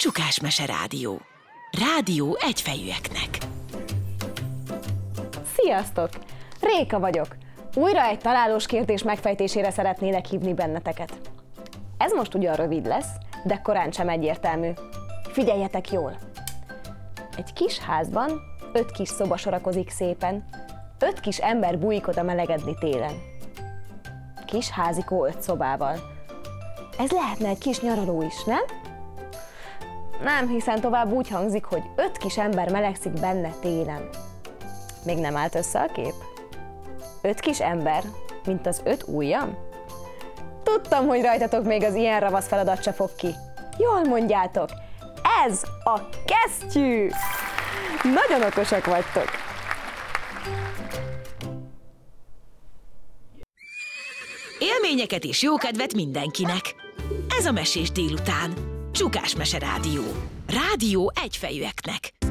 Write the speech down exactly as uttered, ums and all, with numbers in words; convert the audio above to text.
Csukás Mese Rádió. Rádió egyfejűeknek. Sziasztok! Réka vagyok. Újra egy találós kérdés megfejtésére szeretnélek hívni benneteket. Ez most ugyan rövid lesz, de korán sem egyértelmű. Figyeljetek jól! Egy kis házban öt kis szoba sorakozik szépen, öt kis ember bújik oda melegedni télen. Kis házikó öt szobával. Ez lehetne egy kis nyaraló is, nem? Nem, hiszen tovább úgy hangzik, hogy öt kis ember melegszik benne télen. Még nem állt össze a kép? Öt kis ember, mint az öt ujjam? Tudtam, hogy rajtatok még az ilyen ravasz feladat se fog ki. Jól mondjátok, ez a kesztyű! Nagyon okosak vagytok! Élményeket és jókedvet mindenkinek! Ez a Mesés délután. Csukás Mese Rádió. Rádió egyfejűeknek.